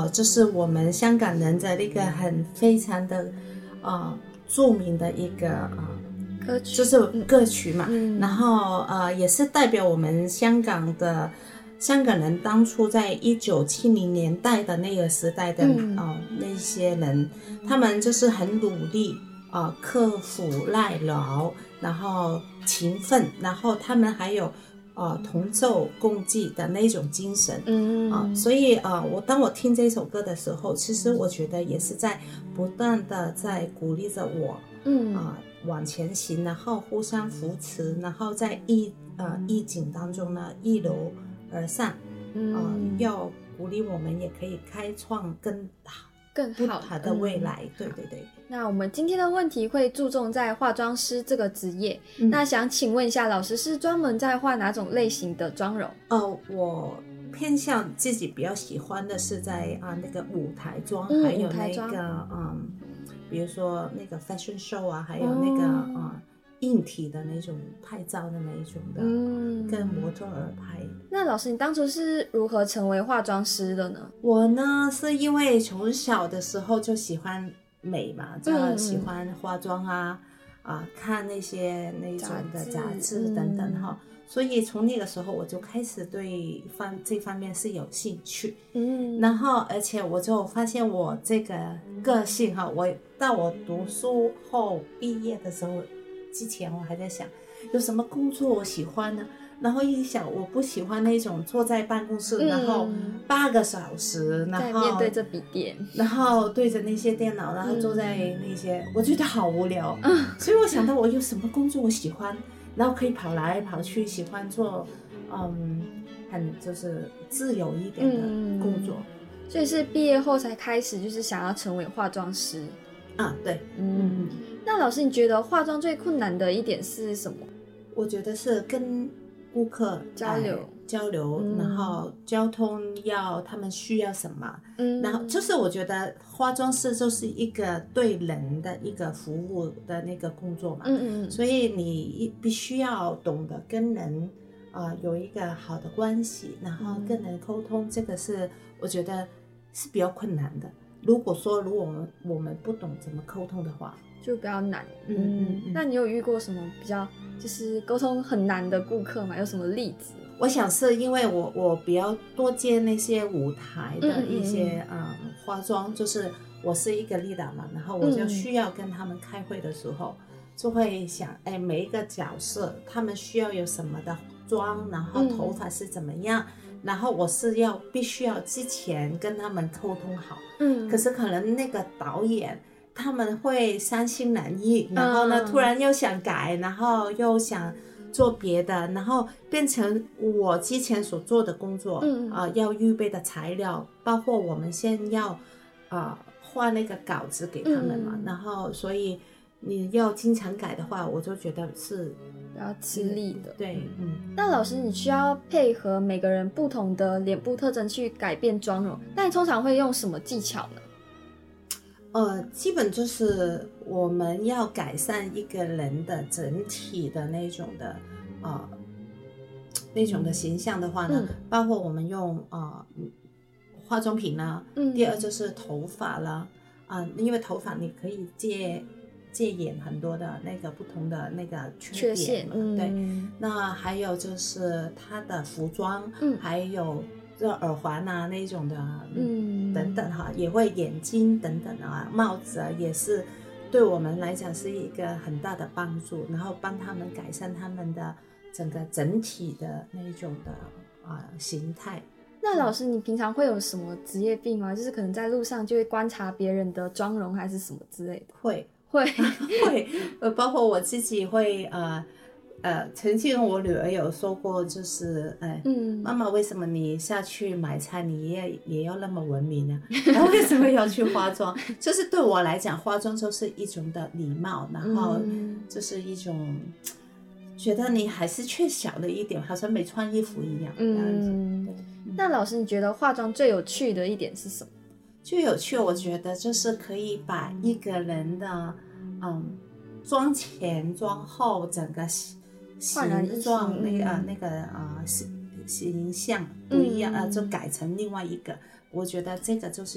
就是我们香港人的那个非常的著名的一个歌曲， 就是歌曲嘛，然后也是代表我们香港人当初在1970年代的那个时代的那些人，他们就是很努力刻苦耐劳，然后勤奋，然后他们还有同舟共济的那种精神，所以当我听这首歌的时候，其实我觉得也是在不断的在鼓励着我，往前行，然后互相扶持，然后在逆境当中呢一流而上，要鼓励我们也可以开创更好的未来，对对对。 那我们今天的问题会注重在化妆师这个职业，那想请问一下，老师是专门在画哪种类型的妆容？ 我偏向自己比较喜欢的是在那个舞台妆，还有那个比如说那个 fashion show 还有那个硬体的那种拍照的那一种的，跟模特儿拍。 那老师，你当初是如何成为化妆师的呢？ 我呢是因为从小的时候就喜欢美嘛，就喜欢化妆看那些那种的杂志等等所以从那个时候我就开始对这方面是有兴趣，然后而且我就发现我这个个性我读书后毕业的时候之前，我还在想有什么工作我喜欢呢，然后一想我不喜欢那种坐在办公室，然后8个小时，然后面对着笔电， 然后对着那些电脑，然后坐在那些，我觉得好无聊，所以我想到我有什么工作我喜欢，然后可以跑来跑去，喜欢做很就是自由一点的工作， 所以是毕业后才开始就是想要成为化妆师对， 那老师，你觉得化妆最困难的一点是什么？ 我觉得是跟顾客交流，然后交通他们需要什么，然后就是我觉得化妆师就是一个对人的一个服务的那个工作嘛，所以你必须要懂得跟人有一个好的关系，然后跟人沟通，这个是我觉得是比较困难的。如果我们不懂怎么沟通的话， 就比较难。那你有遇过什么比较就是沟通很难的顾客吗？有什么例子？ 我想是因为我比较多接那些舞台的一些化妆，就是我是一个 leader 嘛，然后我就需要跟他们开会的时候，就会想每一个角色他们需要有什么的妆，然后头发是怎么样，然后我是必须要之前跟他们沟通好，可是可能那个导演他们会三心两意，然后呢突然又想改，然后又想做别的，然后变成我之前所做的工作要预备的材料，包括我们先要画那个稿子给他们嘛，然后所以你要经常改的话，我就觉得是比较吃力的。 对， 那老师，你需要配合每个人不同的脸部特征去改变妆容，那你通常会用什么技巧呢？ 基本就是我们要改善一个人的整体的那种的形象的话呢，包括我们用化妆品啦，第二就是头发啦，因为头发你可以借眼很多的那个不同的那个缺陷，对，那还有就是它的服装，还有这耳环那种的，等等也会眼睛等等帽子也是对我们来讲是一个很大的帮助，然后帮他们改善他们的整体的那种的形态。 那老师，你平常会有什么职业病吗？就是可能在路上就会观察别人的妆容还是什么之类的？会， 包括我自己会曾经我女儿有说过，就是妈妈，为什么你下去买菜你也要那么文明呢？然后为什么要去化妆？就是对我来讲，化妆就是一种的礼貌，然后就是一种觉得你还是缺小了一点，好像没穿衣服一样。 那老师，你觉得化妆最有趣的一点是什么？ 最有趣，我觉得就是可以把一个人的妆前妆后整个形状那个形象不一样，就改成另外一个，我觉得这个就是